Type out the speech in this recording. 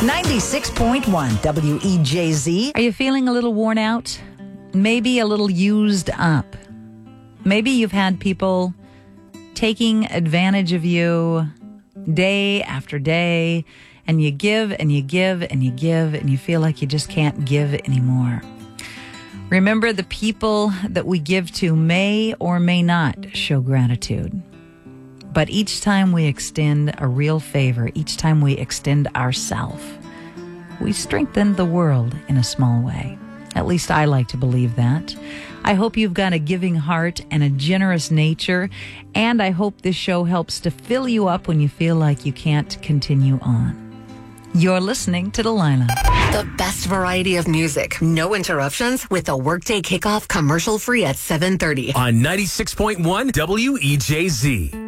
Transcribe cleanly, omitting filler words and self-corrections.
96.1 WEJZ. Are you feeling a little worn out? Maybe a little used up? Maybe you've had people taking advantage of you day after day, and you give and you give and you give, and you feel like you just can't give anymore. Remember, the people that we give to may or may not show gratitude. But each time we extend a real favor, each time we extend ourselves, we strengthen the world in a small way. At least I like to believe that. I hope you've got a giving heart and a generous nature, and I hope this show helps to fill you up when you feel like you can't continue on. You're listening to Delilah. The best variety of music, no interruptions, with a Workday Kickoff commercial free at 7:30 on 96.1 WEJZ.